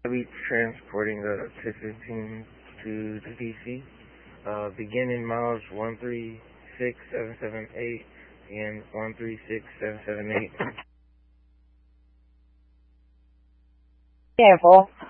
I'll be transporting the 215 to the DC. Beginning miles 136778 and 136778. Careful.